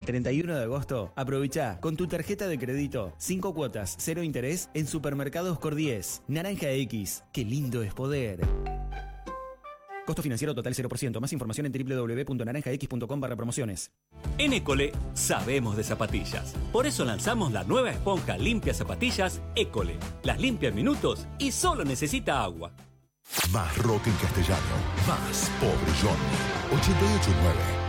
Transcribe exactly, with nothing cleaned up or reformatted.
treinta y uno de agosto, aprovecha con tu tarjeta de crédito cinco cuotas, cero interés en Supermercados Cordies. Naranja X, qué lindo es poder. Costo financiero total cero por ciento. Más información en doble u doble u doble u punto naranja x punto com barra promociones. En École sabemos de zapatillas. Por eso lanzamos la nueva esponja limpia zapatillas École. Las limpia en minutos y solo necesita agua. Más rock en castellano. Más Pobre Johnny. ochenta y ocho punto nueve.